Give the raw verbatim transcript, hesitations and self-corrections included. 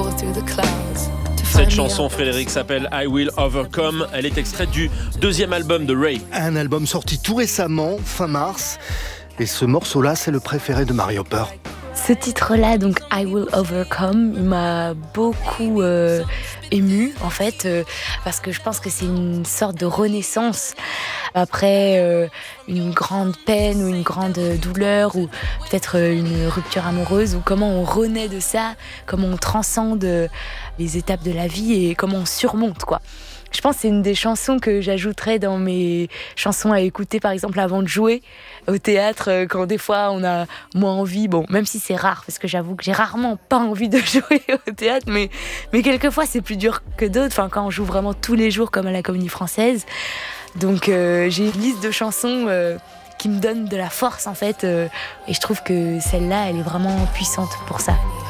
Cette chanson, Frédéric, s'appelle I Will Overcome. Elle est extraite du deuxième album de Ray. Un album sorti tout récemment, fin mars. Et ce morceau-là, c'est le préféré de Marie Hopper. Ce titre-là, donc I Will Overcome, il m'a beaucoup euh, émue en fait, euh, parce que je pense que c'est une sorte de renaissance après euh, une grande peine ou une grande douleur ou peut-être une rupture amoureuse, ou comment on renaît de ça, comment on transcende les étapes de la vie et comment on surmonte quoi. Je pense que c'est une des chansons que j'ajouterais dans mes chansons à écouter, par exemple, avant de jouer au théâtre, quand des fois on a moins envie. Bon, même si c'est rare, parce que j'avoue que j'ai rarement pas envie de jouer au théâtre, mais, mais quelquefois c'est plus dur que d'autres. Enfin, quand on joue vraiment tous les jours, comme à la Comédie Française. Donc euh, j'ai une liste de chansons euh, qui me donnent de la force, en fait. Euh, et je trouve que celle-là, elle est vraiment puissante pour ça.